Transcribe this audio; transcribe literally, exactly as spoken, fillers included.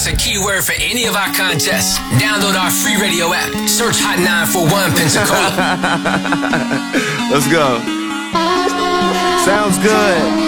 That's a keyword for any of our contests. Download our free radio app. Search Hot nine four one Pensacola. Let's go. Sounds good.